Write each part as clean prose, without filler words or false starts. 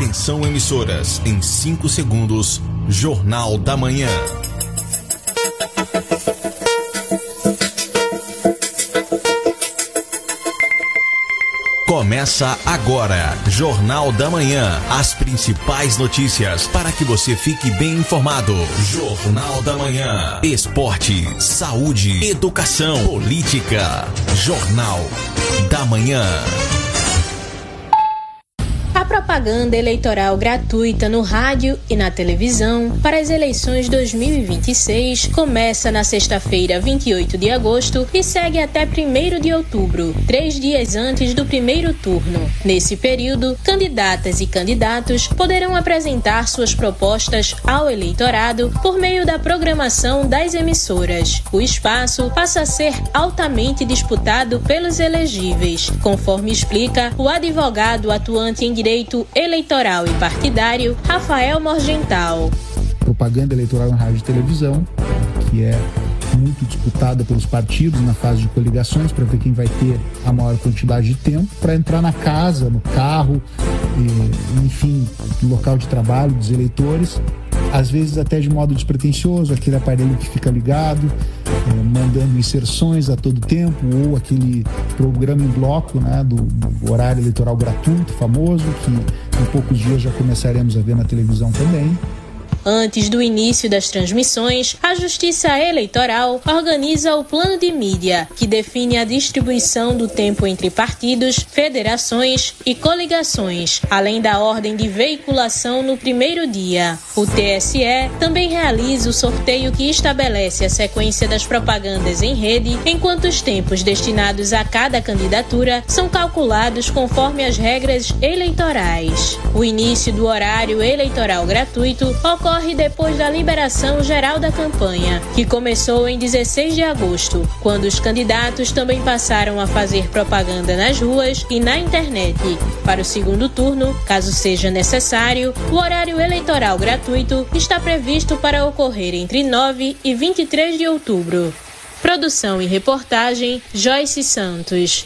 Atenção, emissoras, em 5 segundos, Jornal da Manhã. Começa agora, Jornal da Manhã. As principais notícias para que você fique bem informado. Jornal da Manhã. Esporte, saúde, educação, política. Jornal da Manhã. A propaganda eleitoral gratuita no rádio e na televisão para as eleições 2026 começa na sexta-feira, 28 de agosto e segue até 1º de outubro, 3 dias antes do primeiro turno. Nesse período, candidatas e candidatos poderão apresentar suas propostas ao eleitorado por meio da programação das emissoras. O espaço passa a ser altamente disputado pelos elegíveis, conforme explica o advogado atuante em direito eleitoral e partidário, Rafael Morgental. Propaganda eleitoral em rádio e televisão, que é muito disputada pelos partidos na fase de coligações, para ver quem vai ter a maior quantidade de tempo, para entrar na casa, no carro, enfim, no local de trabalho dos eleitores, às vezes até de modo despretensioso, aquele aparelho que fica ligado, mandando inserções a todo tempo, ou aquele programa em bloco, né, do horário eleitoral gratuito, famoso, que em poucos dias já começaremos a ver na televisão também. Antes do início das transmissões, a Justiça Eleitoral organiza o plano de mídia, que define a distribuição do tempo entre partidos, federações e coligações, além da ordem de veiculação no primeiro dia. O TSE também realiza o sorteio que estabelece a sequência das propagandas em rede, enquanto os tempos destinados a cada candidatura são calculados conforme as regras eleitorais. O início do horário eleitoral gratuito ocorre depois da liberação geral da campanha, que começou em 16 de agosto, quando os candidatos também passaram a fazer propaganda nas ruas e na internet. Para o segundo turno, caso seja necessário, o horário eleitoral gratuito está previsto para ocorrer entre 9 e 23 de outubro. Produção e reportagem, Joyce Santos.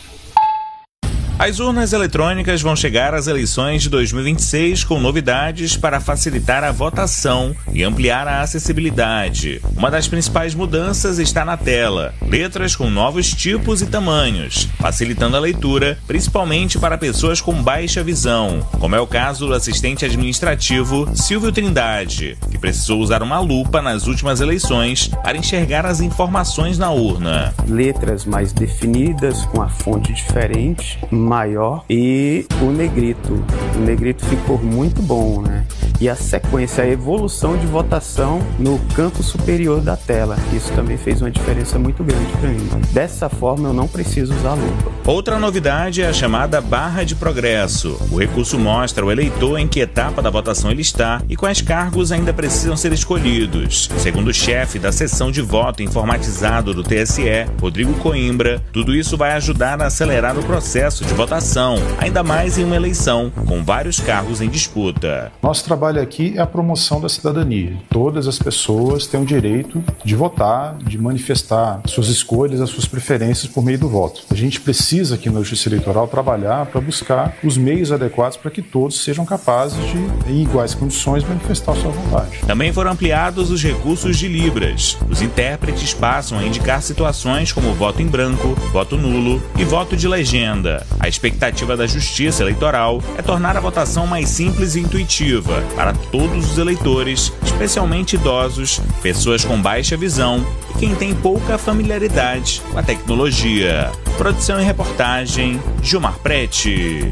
As urnas eletrônicas vão chegar às eleições de 2026 com novidades para facilitar a votação e ampliar a acessibilidade. Uma das principais mudanças está na tela, letras com novos tipos e tamanhos, facilitando a leitura, principalmente para pessoas com baixa visão, como é o caso do assistente administrativo Silvio Trindade, que precisou usar uma lupa nas últimas eleições para enxergar as informações na urna. Letras mais definidas, com a fonte diferente, maior, e o negrito. O negrito ficou muito bom, né? E a sequência, a evolução de votação no canto superior da tela. Isso também fez uma diferença muito grande para mim. Dessa forma, eu não preciso usar lupa. Outra novidade é a chamada barra de progresso. O recurso mostra ao eleitor em que etapa da votação ele está e quais cargos ainda precisam ser escolhidos. Segundo o chefe da seção de voto informatizado do TSE, Rodrigo Coimbra, tudo isso vai ajudar a acelerar o processo de votação, ainda mais em uma eleição com vários cargos em disputa. Nosso trabalho aqui é a promoção da cidadania. Todas as pessoas têm o direito de votar, de manifestar suas escolhas, as suas preferências por meio do voto. A gente precisa aqui na Justiça Eleitoral trabalhar para buscar os meios adequados para que todos sejam capazes de, em iguais condições, manifestar sua vontade. Também foram ampliados os recursos de Libras. Os intérpretes passam a indicar situações como voto em branco, voto nulo e voto de legenda. A expectativa da Justiça Eleitoral é tornar a votação mais simples e intuitiva para todos os eleitores, especialmente idosos, pessoas com baixa visão e quem tem pouca familiaridade com a tecnologia. Produção e reportagem, Gilmar Prete.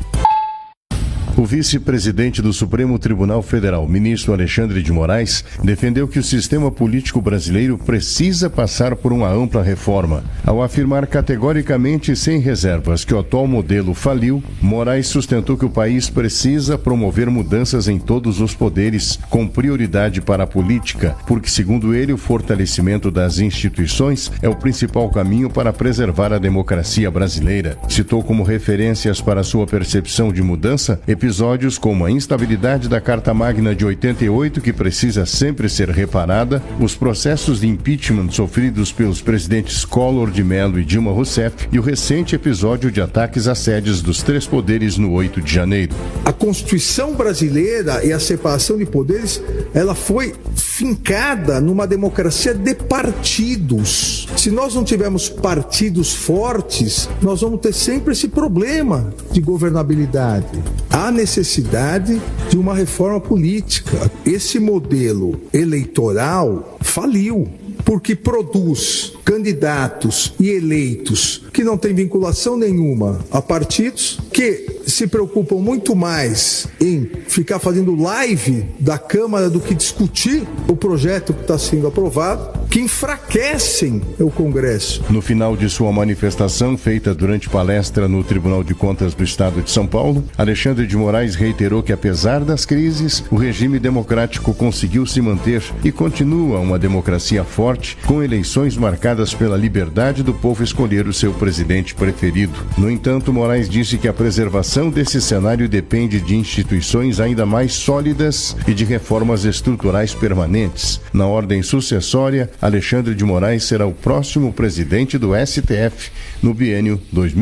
O vice-presidente do Supremo Tribunal Federal, ministro Alexandre de Moraes, defendeu que o sistema político brasileiro precisa passar por uma ampla reforma. Ao afirmar categoricamente e sem reservas que o atual modelo faliu, Moraes sustentou que o país precisa promover mudanças em todos os poderes, com prioridade para a política, porque, segundo ele, o fortalecimento das instituições é o principal caminho para preservar a democracia brasileira. Citou como referências para sua percepção de mudança episódios como a instabilidade da Carta Magna de 88, que precisa sempre ser reparada, os processos de impeachment sofridos pelos presidentes Collor de Mello e Dilma Rousseff e o recente episódio de ataques às sedes dos três poderes no 8 de janeiro. A Constituição brasileira e a separação de poderes, ela foi fincada numa democracia de partidos. Se nós não tivermos partidos fortes, nós vamos ter sempre esse problema de governabilidade. Há necessidade de uma reforma política. Esse modelo eleitoral faliu, porque produz candidatos e eleitos que não têm vinculação nenhuma a partidos, que se preocupam muito mais em ficar fazendo live da Câmara do que discutir o projeto que está sendo aprovado, que enfraquecem o Congresso. No final de sua manifestação, feita durante palestra no Tribunal de Contas do Estado de São Paulo, Alexandre de Moraes reiterou que, apesar das crises, o regime democrático conseguiu se manter e continua uma democracia forte, com eleições marcadas pela liberdade do povo escolher o seu presidente preferido. No entanto, Moraes disse que a preservação desse cenário depende de instituições ainda mais sólidas e de reformas estruturais permanentes. Na ordem sucessória, Alexandre de Moraes será o próximo presidente do STF no biênio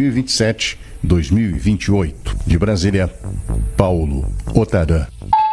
2027-2028. De Brasília, Paulo Otarã.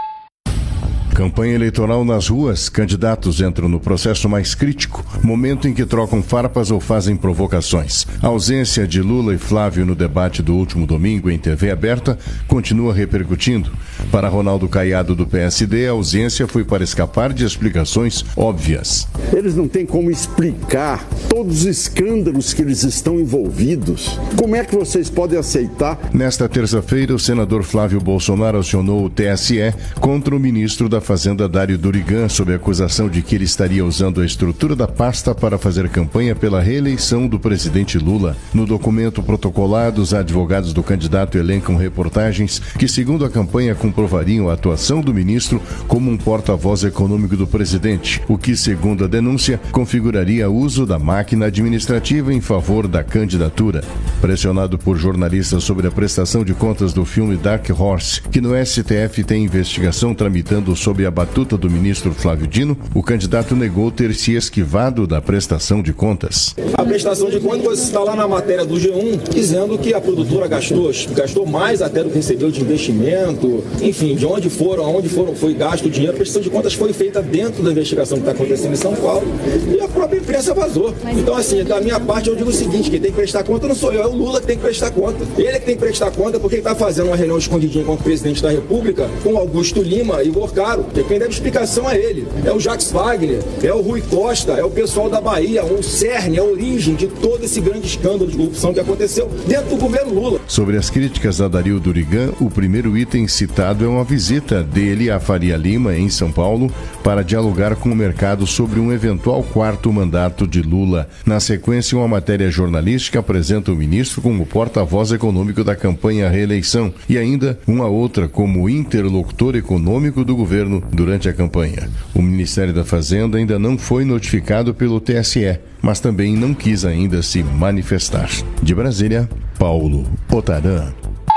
Campanha eleitoral nas ruas, candidatos entram no processo mais crítico, momento em que trocam farpas ou fazem provocações. A ausência de Lula e Flávio no debate do último domingo em TV aberta continua repercutindo. Para Ronaldo Caiado do PSD, a ausência foi para escapar de explicações óbvias. Eles não têm como explicar todos os escândalos que eles estão envolvidos. Como é que vocês podem aceitar? Nesta terça-feira, o senador Flávio Bolsonaro acionou o TSE contra o ministro da Fazenda Dário Durigan sob a acusação de que ele estaria usando a estrutura da pasta para fazer campanha pela reeleição do presidente Lula. No documento protocolado, os advogados do candidato elencam reportagens que, segundo a campanha, comprovariam a atuação do ministro como um porta-voz econômico do presidente, o que, segundo a denúncia, configuraria o uso da máquina administrativa em favor da candidatura. Pressionado por jornalistas sobre a prestação de contas do filme Dark Horse, que no STF tem investigação tramitando sob a batuta do ministro Flávio Dino, o candidato negou ter se esquivado da prestação de contas. A prestação de contas está lá na matéria do G1, dizendo que a produtora gastou mais até do que recebeu de investimento, enfim, de onde foi gasto o dinheiro. A prestação de contas foi feita dentro da investigação que está acontecendo em São Paulo e a própria imprensa vazou. Então, assim, da minha parte eu digo o seguinte, quem tem que prestar conta não sou eu, é o Lula que tem que prestar conta. Ele é que tem que prestar conta porque ele está fazendo uma reunião escondidinha com o presidente da República, com Augusto Lima e Gorcaro. Quem deve explicação é ele, é o Jacques Wagner, é o Rui Costa, é o pessoal da Bahia, o cerne, a origem de todo esse grande escândalo de corrupção que aconteceu dentro do governo Lula. Sobre as críticas a Dário Durigan, o primeiro item citado é uma visita dele à Faria Lima, em São Paulo, para dialogar com o mercado sobre um eventual quarto mandato de Lula. Na sequência, uma matéria jornalística apresenta o ministro como porta-voz econômico da campanha à reeleição e ainda uma outra como interlocutor econômico do governo durante a campanha. O Ministério da Fazenda ainda não foi notificado pelo TSE, mas também não quis ainda se manifestar. De Brasília, Paulo Otarã.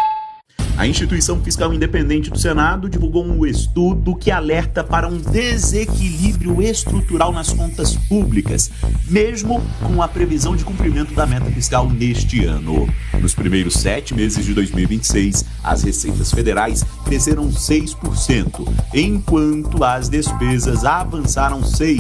A Instituição Fiscal Independente do Senado divulgou um estudo que alerta para um desequilíbrio estrutural nas contas públicas, mesmo com a previsão de cumprimento da meta fiscal neste ano. Nos primeiros 7 meses de 2026, as receitas federais cresceram 6%, enquanto as despesas avançaram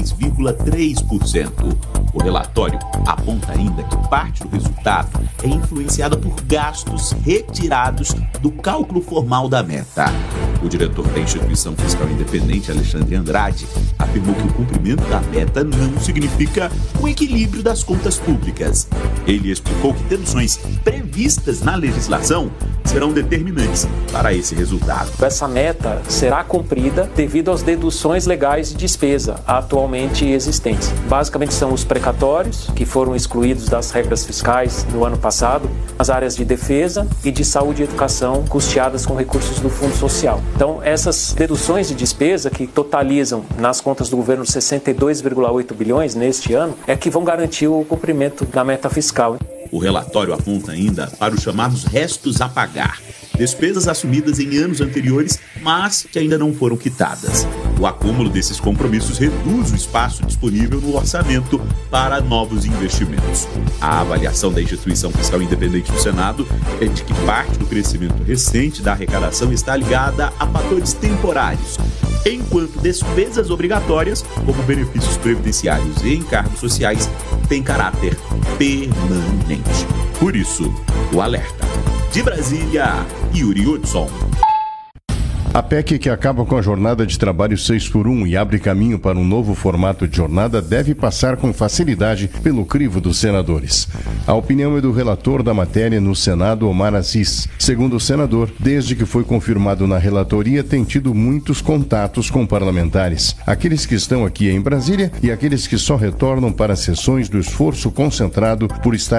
6,3%. O relatório aponta ainda que parte do resultado é influenciada por gastos retirados do cálculo formal da meta. O diretor da Instituição Fiscal Independente, Alexandre Andrade, afirmou que o cumprimento da meta não significa o equilíbrio das contas públicas. Ele explicou que deduções previstas na legislação serão determinantes para esse resultado. Essa meta será cumprida devido às deduções legais de despesa atualmente existentes. Basicamente são os precatórios, que foram excluídos das regras fiscais no ano passado, as áreas de defesa e de saúde e educação custeadas com recursos do Fundo Social. Então, essas deduções de despesa, que totalizam nas contas do governo 62,8 bilhões neste ano, é que vão garantir o cumprimento da meta fiscal. O relatório aponta ainda para os chamados restos a pagar, despesas assumidas em anos anteriores, mas que ainda não foram quitadas. O acúmulo desses compromissos reduz o espaço disponível no orçamento para novos investimentos. A avaliação da Instituição Fiscal Independente do Senado é de que parte do crescimento recente da arrecadação está ligada a fatores temporários, enquanto despesas obrigatórias, como benefícios previdenciários e encargos sociais, têm caráter permanente. Por isso, o alerta. De Brasília, Yuri Hudson. A PEC que acaba com a jornada de trabalho 6x1 e abre caminho para um novo formato de jornada deve passar com facilidade pelo crivo dos senadores. A opinião é do relator da matéria no Senado, Omar Aziz. Segundo o senador, desde que foi confirmado na relatoria, tem tido muitos contatos com parlamentares. Aqueles que estão aqui em Brasília e aqueles que só retornam para sessões do esforço concentrado por estar